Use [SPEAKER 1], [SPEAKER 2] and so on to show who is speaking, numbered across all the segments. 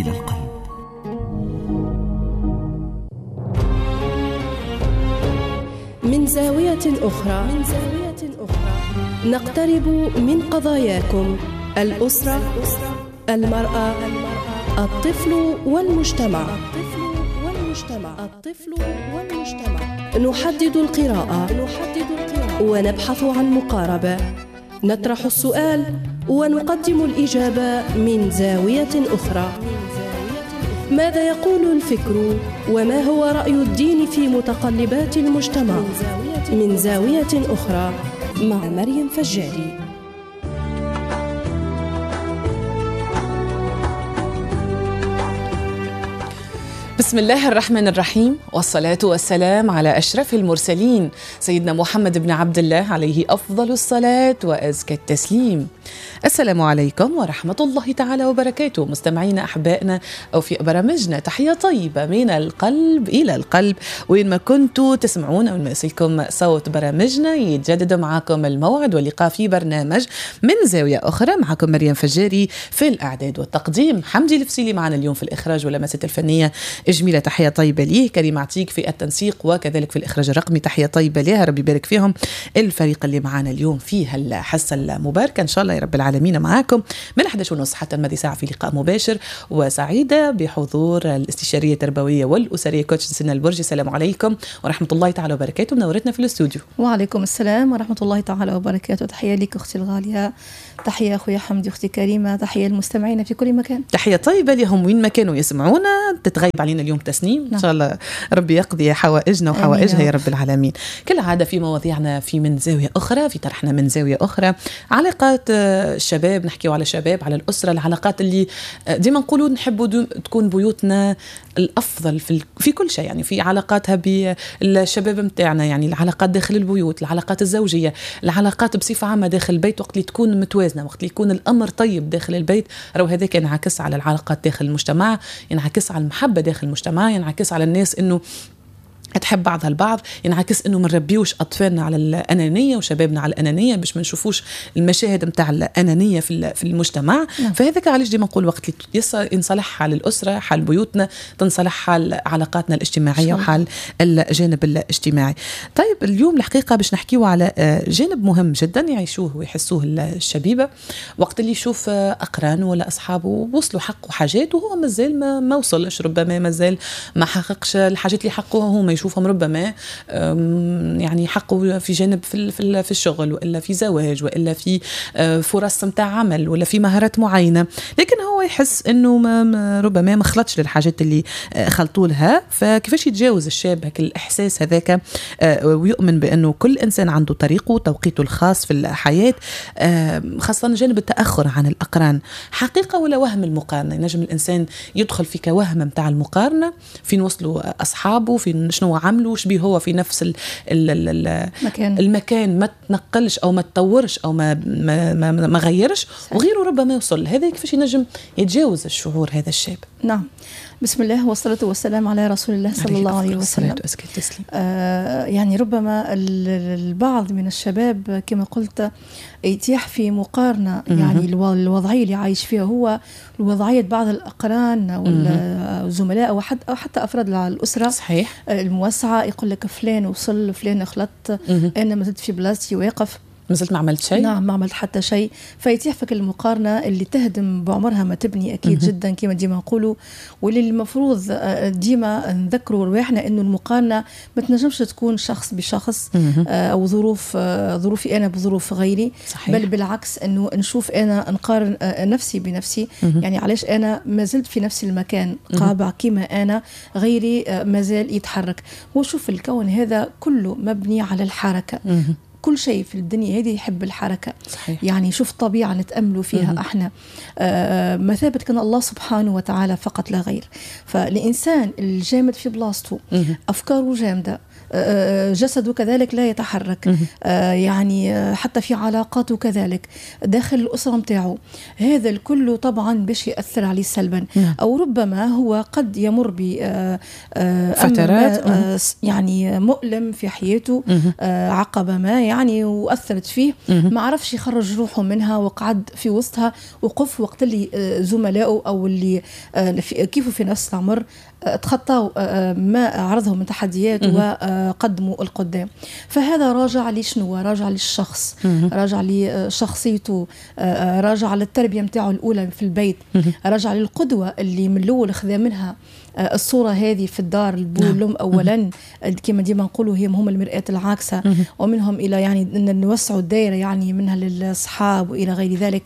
[SPEAKER 1] إلى القلب.
[SPEAKER 2] من زاوية أخرى نقترب من قضاياكم: الأسرة، المرأة، الطفل والمجتمع. نحدد القراءة ونبحث عن مقاربة، نطرح السؤال ونقدم الإجابة من زاوية أخرى. ماذا يقول الفكر؟ وما هو رأي الدين في متقلبات المجتمع؟ من زاوية أخرى مع مريم فجاري.
[SPEAKER 3] بسم الله الرحمن الرحيم، والصلاة والسلام على أشرف المرسلين سيدنا محمد بن عبد الله عليه أفضل الصلاة وأزكى التسليم. السلام عليكم ورحمة الله تعالى وبركاته مستمعينا أحبائنا، أو في برامجنا تحية طيبة من القلب إلى القلب. وين ما كنتوا تسمعون وين ما يصلكم صوت برامجنا، يتجدد معكم الموعد واللقاء في برنامج من زاوية أخرى. معكم مريم فجاري في الإعداد والتقديم، حمدي الفسيلي معنا اليوم في الإخراج واللمسات الفنية جميلة، تحية طيبة ليه. كريم عتيق في التنسيق وكذلك في الإخراج الرقمي، تحية طيبة ليها، ربي يبارك فيهم. الفريق اللي معنا اليوم فيه الحصة المباركة إن شاء الله يا رب العالمين معاكم من 11:30 حتى الماضي ساعة في لقاء مباشر، وسعيدة بحضور الاستشارية التربوية والأسرية كوتش سنة البرجي. السلام عليكم ورحمة الله تعالى وبركاته، منورتنا في الاستوديو.
[SPEAKER 4] وعليكم السلام ورحمة الله تعالى وبركاته. تحية لك أختي الغالية، تحية أخويا حمدي، أختي كريمة، تحية المستمعين في كل مكان.
[SPEAKER 3] تحية طيبة لهم وين ما كانوا يسمعونا. تتغيب علينا اليوم تسنيم، إن شاء الله ربي يقضي حوائجنا وحوائجها يا رب العالمين. كالعادة في مواضيعنا في من زاوية أخرى، في طرحنا من زاوية أخرى، علاقات الشباب، نحكيوا على الشباب، على الأسرة، العلاقات اللي ديما نقولوا نحبوا تكون بيوتنا الأفضل في كل شيء، يعني في علاقاتها بالشباب متاعنا، يعني العلاقات داخل البيوت، العلاقات الزوجية، العلاقات بصفة عامة داخل البيت، وقت اللي تكون متوازنة، وقت اللي يكون الأمر طيب داخل البيت، رو هذاك ينعكس على العلاقات داخل المجتمع، ينعكس على المحبة داخل المجتمع، ينعكس على الناس إنه تحب بعضها البعض، ينعكس انه ما نربيوش اطفالنا على الانانيه وشبابنا على الانانيه، باش ما نشوفوش المشاهد نتاع الانانيه في المجتمع. فهذاك علاش ديما نقول وقت اللي ينصلح حال الاسره، حال بيوتنا، تنصلح حال علاقاتنا الاجتماعيه وحال الجانب الاجتماعي. طيب اليوم الحقيقه باش نحكيو على جانب مهم جدا يعيشوه ويحسوه الشبيبه وقت اللي يشوف اقرانه ولا اصحابه وصلوا حقه حاجات وهو مازال ما وصلش، ربما مازال ما حققش الحاجات اللي حقه هو، يشوفهم ربما يعني حقه في جانب في الشغل، وإلا في زواج، وإلا في فرص متاع عمل، ولا في مهارات معينة، لكن هو يحس إنه ربما ما خلطش للحاجات اللي خلطوا لها. فكيفاش يتجاوز الشاب هك الإحساس هذاك ويؤمن بأنه كل إنسان عنده طريقه وتوقيته الخاص في الحياة، خاصة جانب التأخر عن الأقران؟ حقيقة ولا وهم المقارنة؟ ينجم الإنسان يدخل في كوهم متاع المقارنة، فين وصلوا أصحابه، فين شنو عملوا، شبيه هو في نفس المكان، ما تنقلش أو ما تطورش أو ما غيرش، وغيره ربما يوصل. هذا كيفاش ينجم يتجاوز الشعور هذا الشاب؟
[SPEAKER 4] نعم، بسم الله والصلاة والسلام على رسول الله صلى الله عليه وسلم. يعني ربما البعض من الشباب كما قلت يتيح في مقارنة، يعني الوضعية اللي عايش فيها هو الوضعية بعض الأقران والزملاء أو حتى أفراد الأسرة.
[SPEAKER 3] صحيح.
[SPEAKER 4] الموسعة يقول لك فلان وصل، فلان خلط، أنا ما زلت في بلاصتي واقف،
[SPEAKER 3] ما زلت ما عملت شيء.
[SPEAKER 4] نعم، ما عملت حتى شيء. فيتيح فيك المقارنة اللي تهدم بعمرها ما تبني أكيد جدا كما ديما نقولوا، واللي المفروض ديما نذكروا رواحنا إنه المقارنة ما تنجمش تكون شخص بشخص أو ظروفي أنا بظروف غيري. صحيح. بل بالعكس إنه نشوف أنا نقارن نفسي بنفسي. يعني علاش أنا ما زلت في نفس المكان قابع كما أنا، غيري ما زال يتحرك. وشوف الكون هذا كله مبني على الحركة. كل شيء في الدنيا هذه يحب الحركة.
[SPEAKER 3] صحيح.
[SPEAKER 4] يعني شوف طبيعة نتأملوا فيها احنا، مثابة كان الله سبحانه وتعالى فقط لا غير. فالإنسان الجامد في بلاصته، أفكاره جامدة، جسده كذلك لا يتحرك، يعني حتى في علاقاته كذلك، داخل الأسرة متاعه، هذا الكل طبعا باش يأثر عليه سلبا. أو ربما هو قد يمر بفترات يعني مؤلم في حياته، عقبة ما يعني وأثرت فيه، ما عرفش يخرج روحه منها وقعد في وسطها، وقف وقت اللي زملائه أو اللي كيف في نفس العمر تخطوا ما عرضهم من تحديات وقدموا القدام. فهذا راجع لشنو؟ راجع للشخص، راجع لشخصيته، راجع للتربية متاعه الأولى في البيت، راجع للقدوة اللي من الأول خذا منها الصورة هذه في الدار، البو والأم أولا كما ديما نقولوا هم المرآة العاكسة، ومنهم إلى يعني نوسعوا الدائرة يعني منها للأصحاب وإلى غير ذلك.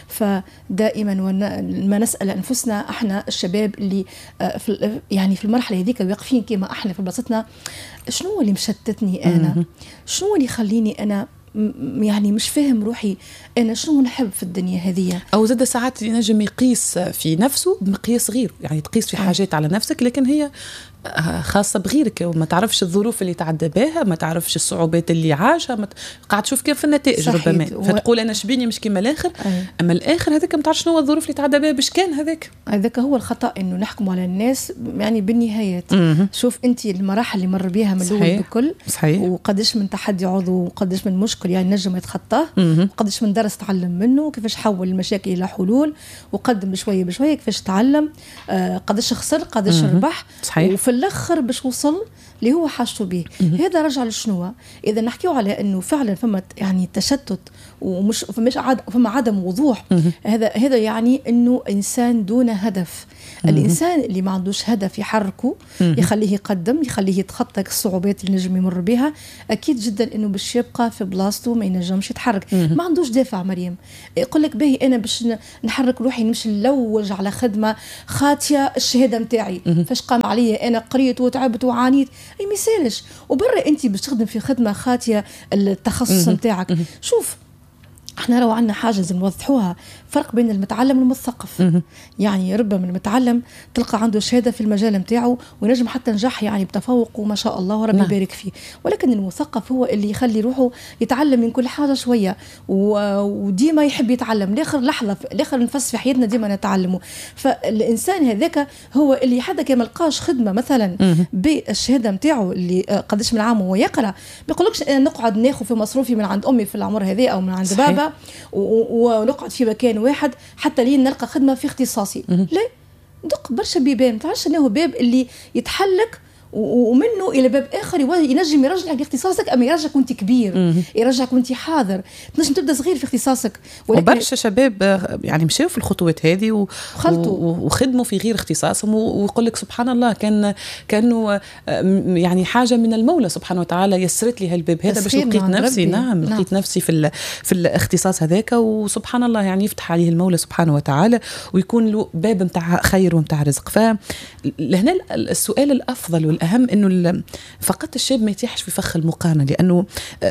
[SPEAKER 4] فدائما ما نسأل أنفسنا احنا الشباب اللي يعني في المرحلة هذيك واقفين كما احنا في بلاصتنا، شنو اللي مشتتني أنا؟ شنو اللي يخليني أنا يعني مش فاهم روحي أنا شنو نحب في الدنيا هذه؟
[SPEAKER 3] أو زاد ساعات ينجم يقيس في نفسه بمقياس غير، يعني تقيس في حاجات على نفسك لكن هي خاصة بغيرك، وما تعرفش الظروف اللي تعدى بها، ما تعرفش الصعوبات اللي عاشها، قاعد تشوف كيف النتائج ربما، فتقول أنا شبيني مش كيما الآخر. أما الآخر هذاك ما تعرفش شنو الظروف اللي تعدى بها باش كان هذاك
[SPEAKER 4] هو الخطأ، إنه نحكم على الناس يعني بالنهايات. شوف أنت المراحل اللي مر بها من الأول بكل، وقدش من تحدي عضو وقدش من مشكل يعني نجم يتخطاه، وقدش من درس تعلم منه، وكيفاش حول المشاكل إلى حلول، وقدم بشوية بشوية كيفاش تعلم، قدش خسر قدش ربح، وفي الأخر باش وصل اللي هو حاجته به. هذا رجع لشنو؟ إذا نحكيو على أنه فعلا فما يعني تشتت ومش فما عدم وضوح، هذا يعني أنه إنسان دون هدف. الإنسان اللي ما عندوش هدف يحركه يخليه يقدم، يخليه يتخطى الصعوبات اللي نجم يمر بها، أكيد جدا أنه باش يبقى في بلاصته ما ينجمش يتحرك. ما عندوش دافع. مريم يقول لك باهي أنا باش نحرك روحي نمشي نلوج على خدمة خاطية الشهادة متاعي، فاش قام عليا أنا قريت وتعبت وعانيت، أي مثالش، وبرا أنت باش تخدم في خدمة خاطية التخصص متاعك. شوف احنا لو عندنا حاجة لازم نوضحوها، فرق بين المتعلم والمثقف. يعني ربما المتعلم تلقى عنده شهادة في المجال متاعه ونجم حتى نجح يعني بتفوق وما شاء الله وربي يبارك فيه، ولكن المثقف هو اللي يخلي روحه يتعلم من كل حاجة شوية، وديما يحب يتعلم لاخر لحظة لاخر نفس في حياتنا ديما نتعلمه. فالإنسان هذاك هو اللي حتى كما لقاش خدمة مثلا بالشهادة متاعه اللي قدش من عام وهو يقرأ، بيقولكش أنا نقعد ناخذ في مصروفي من عند أمي في العمر هذه أو من عند بابا ونقعد في مكان واحد حتى لين نلقى خدمة في اختصاصي. لا، دق برشا بيبان، تعرفش انه باب اللي يتحلك ومنه الى باب اخر ينجم يرجعك لاختصاصك، اما يرجعك وانت كبير، يرجعك وانت حاضر، تنجم تبدا صغير في اختصاصك.
[SPEAKER 3] وبرشا شباب يعني مشاو في الخطوات هذه وخدموا في غير اختصاصهم، ويقول لك سبحان الله كانوا يعني حاجه من المولى سبحانه وتعالى يسرت لي هالباب هذا باش لقيت نفسي. نعم لقيت نفسي في الاختصاص هذاك، وسبحان الله يعني يفتح عليه المولى سبحانه وتعالى ويكون له باب متاع خير ومتاع رزق. فلهنا السؤال الافضل والأهم إنه فقط الشاب ما يتيحش في فخ المقارنة، لأنه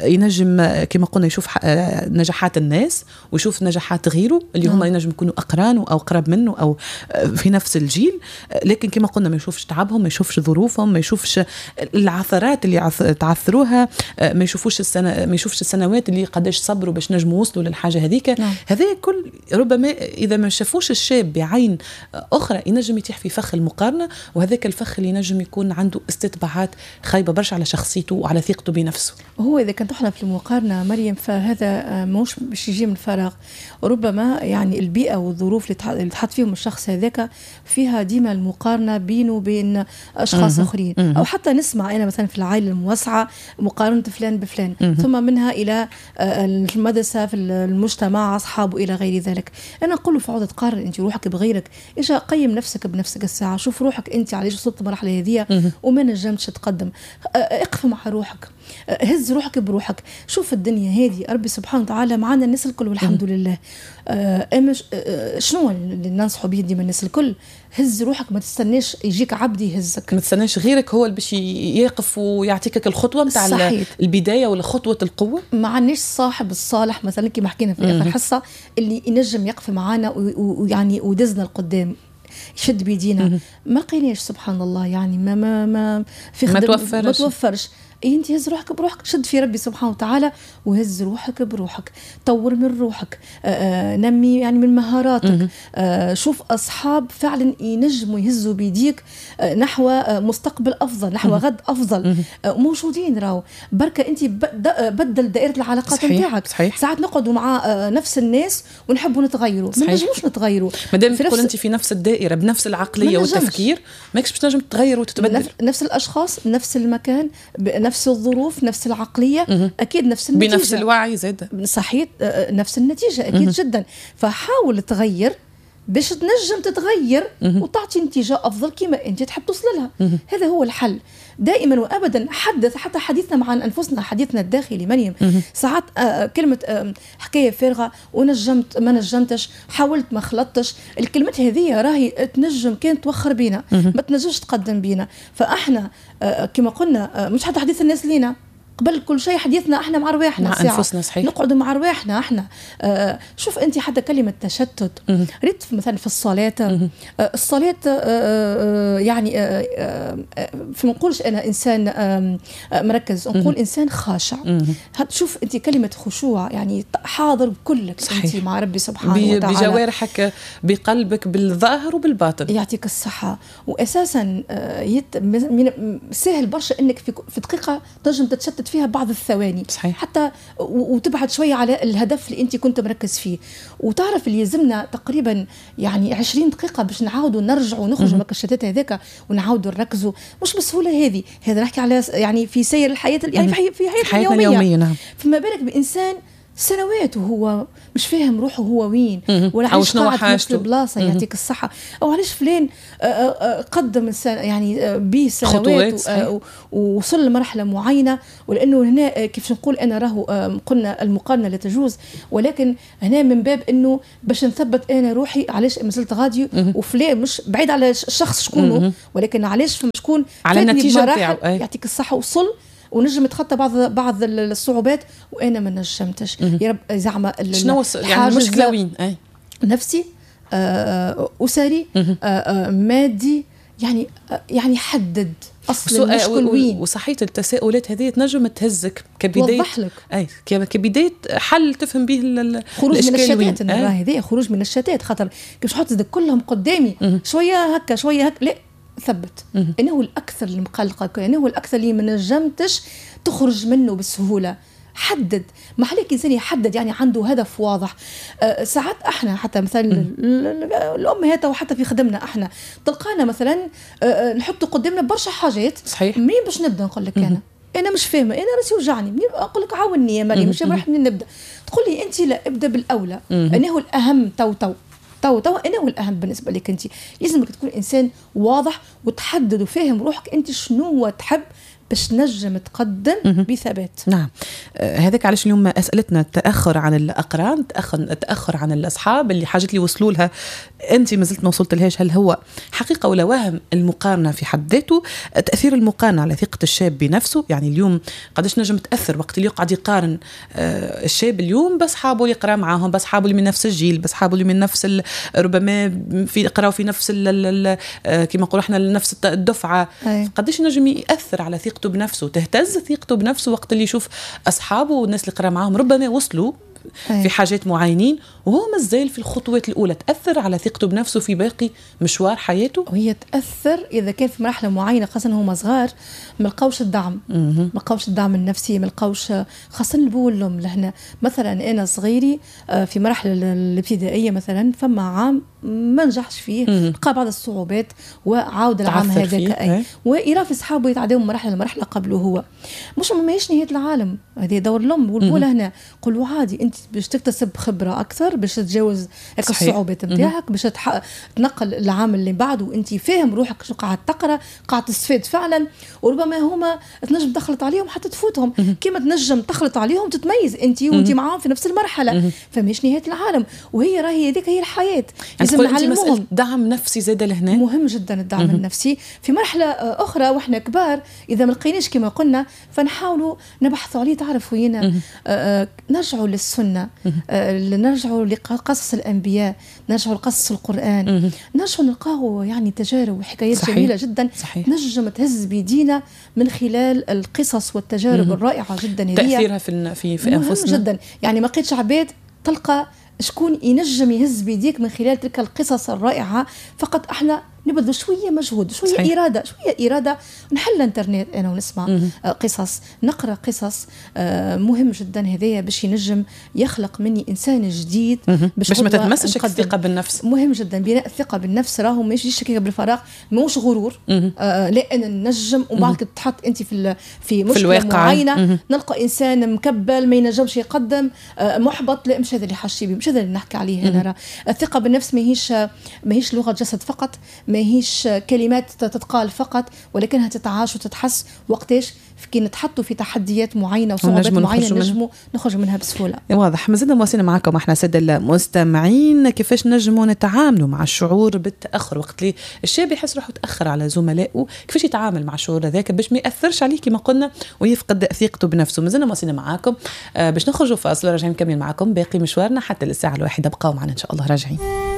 [SPEAKER 3] ينجم كما قلنا يشوف نجاحات الناس ويشوف نجاحات غيره اللي هم ينجم يكونوا أقرانه أو قرب منه أو في نفس الجيل، لكن كما قلنا ما يشوفش تعبهم، ما يشوفش ظروفهم، ما يشوفش العثرات اللي تعثروها، ما يشوفش السنوات اللي قداش صبروا باش نجموا وصلوا للحاجة هذيك. هذا كل ربما إذا ما شافوش الشاب بعين أخرى ينجم يتيح في فخ المقارنة، وهذاك الفخ اللي ينجم يكون عنده استتباعات خايبة برشا على شخصيته وعلى ثقته بنفسه.
[SPEAKER 4] هو إذا كانت احنا في المقارنة مريم فهذا مش باش يجي من فراغ، ربما يعني البيئة والظروف اللي تحط فيهم الشخص هذاك فيها ديما المقارنة بينه وبين أشخاص آخرين، أو حتى نسمع أنا مثلا في العائلة الموسعة مقارنة فلان بفلان، ثم منها إلى المدرسة في المجتمع أصحابه إلى غير ذلك. أنا أقول في عودة تقارن أنت روحك بغيرك، إيش قيم نفسك بنفسك الساعة، شوف روحك أنت على إيش وصلت المرحلة هذه وما نجمتش تقدم، اقف مع روحك، هز روحك بروحك، شوف الدنيا هذه ربي سبحانه وتعالى معنا الناس الكل والحمد لله. شنو اللي ننصحوا به ديما الناس الكل؟ هز روحك، ما تستناش يجيك عبد يهزك،
[SPEAKER 3] ما تستناش غيرك هو اللي باش يقف ويعطيك الخطوه نتاع البدايه ولا خطوه القوه.
[SPEAKER 4] ما عندناش صاحب الصالح مثلا كما حكينا في اخر حصه اللي ينجم يقف معنا ويعني ودزنا القدام يشد بيدينا. ما لقيناش سبحان الله، يعني ما في
[SPEAKER 3] ما توفرش.
[SPEAKER 4] انت هز روحك بروحك، شد في ربي سبحانه وتعالى وهز روحك بروحك، طور من روحك، نمي يعني من مهاراتك، شوف اصحاب فعلا ينجموا يهزوا بيديك نحو مستقبل افضل، نحو غد افضل، موجودين راهو بركه. انت بدل دائره العلاقات نتاعك. ساعات نقعدوا مع نفس الناس ونحبوا نتغيروا، ما نجموش نتغيروا
[SPEAKER 3] مادام تقول انت في نفس الدائره بنفس العقليه والتفكير، ماكش باش تنجم تتغير وتتبدل.
[SPEAKER 4] نفس الاشخاص، نفس المكان، نفس الظروف، نفس العقليه، اكيد نفس النتيجه،
[SPEAKER 3] بنفس الوعي زاد
[SPEAKER 4] صحيح، نفس النتيجه اكيد جدا. فحاول تغير باش تنجم تتغير وتعطي نتيجه افضل كما انت تحب توصل لها. هذا هو الحل دائما وابدا. حدث حتى حديثنا مع انفسنا، حديثنا الداخلي مريم. ساعات كلمه حكايه فارغه، ونجمت ما نجمتش، حاولت ما خلطتش، الكلمات هذه راهي تنجم كانت توخر بينا، ما تنجمش تقدم بينا. فاحنا كما قلنا مش حتى حديث الناس لينا، قبل كل شيء حديثنا احنا مع رواحنا،
[SPEAKER 3] مع انفسنا. صحيح،
[SPEAKER 4] نقعد مع رواحنا احنا. شوف انت حتى كلمه تشتت، ريت مثلا في الصلاه، الصلاه يعني في ما نقولش انا انسان مركز، نقول انسان خاشع. شوف انت كلمه خشوع يعني حاضر بكلك انت مع ربي سبحانه وتعالى،
[SPEAKER 3] بجوارحك بقلبك بالظاهر وبالباطن.
[SPEAKER 4] يعطيك الصحه. واساسا سهل برشا انك في دقيقه تنجم تتشتت فيها بعض الثواني.
[SPEAKER 3] صحيح.
[SPEAKER 4] حتى وتبعد شويه على الهدف اللي انت كنت مركز فيه. وتعرف اللي يلزمنا تقريبا يعني 20 دقيقه باش نعاودوا نرجعوا ونخرجوا من الشتات هذاك ونعاودوا نركزوا. مش بالسهوله هذه، هذا نحكي على يعني في سير الحياه، يعني في حياتنا اليوميه. نعم. فما بالك بانسان سنوات وهو مش فاهم روحه هو وين، ولا عايش قاعد في نفس البلاصه. يعطيك الصحه. او علاش فلان قدم يعني بيه سنوات ووصل لمرحله معينه، ولانه هنا كيف نقول انا راهو قلنا المقارنه لا تجوز، ولكن هنا من باب انه باش نثبت انا روحي علاش مازلت غادي، وفلان مش بعيد على الشخص شكونه، ولكن علاش فما شكون
[SPEAKER 3] على النتيجه نتاعو.
[SPEAKER 4] يعطيك الصحه وصل ونجم نتخطى بعض الصعوبات وانا ما نجمتش. يا رب زعما
[SPEAKER 3] شنو يعني مشكله وين؟
[SPEAKER 4] نفسي، اسري، مادي، يعني حدد اصل المشكل وين.
[SPEAKER 3] وصحيح التساؤلات هذه تنجم تهزك كبدايه،
[SPEAKER 4] توضح لك
[SPEAKER 3] كبدايه حل تفهم به
[SPEAKER 4] خروج من الشتات. انا هذه خروج من الشتات، خاطر كيف نحط كلهم قدامي شويه هكا شويه هكا، لا ثبت. انه الاكثر اللي مقلقك، انه الاكثر اللي ما نجمتش تخرج منه بسهوله. حدد، ما عليك انسان يحدد يعني عنده هدف واضح. ساعات احنا حتى مثلا الامهات او حتى في خدمنا احنا تلقانا مثلا نحط قدامنا برشا حاجات.
[SPEAKER 3] صحيح.
[SPEAKER 4] منين باش نبدا؟ نقول لك انا مش فاهمه، انا راسي وجعني. منين اقول لك عاوني يا مريم، مش راح منين نبدا؟ تقول لي انت لا، ابدا بالاولى. انه الاهم تو انه الاهم بالنسبه لك انت. لازمك تكون انسان واضح وتحدد وفاهم روحك انت شنو تحب باش تنجم تقدم بثبات.
[SPEAKER 3] نعم. هذاك علاش اليوم اسئلتنا التاخر عن الاقران، تاخر عن الاصحاب اللي حاجات اللي وصلوا لها انت ما زلت ما وصلت لهاش. هل هو حقيقه ولا وهم المقارنه في حد ذاته؟ تاثير المقارنه على ثقه الشاب بنفسه، يعني اليوم قداش نجم تاثر وقت اللي يقعد يقارن الشاب اليوم باصحابه اللي يقرا معاهم، باصحابه اللي من نفس الجيل، باصحابه اللي من نفس ربما في يقراوا في نفس كما نقولوا احنا نفس الدفعه. قداش نجم ياثر على ثقته بنفسه، تهتز ثقته بنفسه وقت اللي يشوف اصحابه والناس اللي قرا معاهم ربما وصلوا في حاجات معينين وهو مازال في الخطوات الأولى. تأثر على ثقته بنفسه في باقي مشوار حياته؟
[SPEAKER 4] وهي تأثر إذا كان في مرحلة معينة، خاصة هم صغار ملقاوش الدعم، ملقاوش الدعم النفسي، ملقاوش خاصة البو والأم. لهنا مثلا أنا صغيري في مرحلة الابتدائية مثلا فما عام ما نجحش فيه، لقى بعض الصعوبات وعاود العام هذاك ويرى في صحابه يتعداو من مرحلة لمرحلة قبله. هو مش ماهيش نهاية العالم، هذه دور الأم والبو. لهنا قولوا عادي أنت باش تكتسب خبرة أكثر، باش تتجاوز الصعوبات نتاعك، باش تنقل العام اللي بعده وأنت فاهم روحك شو قاعد تقرأ، قاعد تستفيد فعلا. وربما هما تنجم تخلط عليهم حتى تفوتهم، كما تنجم تخلط عليهم تتميز أنت وأنت معاهم في نفس المرحلة. فماش نهاية العالم، وهي راهي هذيك هي الحياة.
[SPEAKER 3] مسألة دعم نفسي زاد لهنا
[SPEAKER 4] مهم جدا. الدعم النفسي في مرحلة أخرى وإحنا كبار إذا ما لقيناش كما قلنا فنحاولوا نبحثوا عليه. تعرفوا هنا نرجعوا للسنة السنة، نرجعوا لقصص الأنبياء، نرجعوا لقصص القرآن، نرجعوا نلقاو يعني تجارب وحكايات
[SPEAKER 3] صحيح.
[SPEAKER 4] جميلة جدا.
[SPEAKER 3] صحيح.
[SPEAKER 4] نجم تهز بيدينا من خلال القصص والتجارب الرائعة جدا هي
[SPEAKER 3] تأثيرها في أنفسنا
[SPEAKER 4] جدا. يعني ما لقيتش عباد تلقى شكون ينجم يهز بيديك من خلال تلك القصص الرائعة. فقط احنا نبذل شوية مجهود، شوية إرادة نحل الانترنت أنا ونسمع قصص، نقرأ قصص مهم جدا هذايا باش ينجم يخلق مني إنسان جديد،
[SPEAKER 3] باش ما تتمسش الثقة بالنفس.
[SPEAKER 4] مهم جدا بناء الثقة بالنفس، راهو ما يجيش كذا بالفراغ، موش غرور. لأن نجم وبعد كده تحط أنت في مشكلة معينة، نلقى إنسان مكبل ما ينجمش يقدم، محبط، لا مش هذا اللي حاشي بيه، مش هذا اللي نحكي عليه أنا. الثقة بالنفس ماهيش لغة جسد فقط، ما هيش كلمات تتقال فقط، ولكنها تتعاش وتتحس وقتاش كي نتحطوا في تحديات معينة وصعوبات معينة نجموا نخرج منها بسهولة.
[SPEAKER 3] واضح. مازلنا مواصلين معكم احنا سادة المستمعين، كيفاش نجموا نتعاملوا مع الشعور بالتأخر وقت اللي الشاب يحس روحه تأخر على زملائه، كيفاش يتعامل مع الشعور هذاك باش ما يأثرش عليه كما قلنا ويفقد ثقته بنفسه. مازلنا مواصلين معكم باش نخرجوا فاصل، راجعين نكمل معكم باقي مشوارنا حتى للساعة 1. بقاو معنا إن شاء الله راجعين.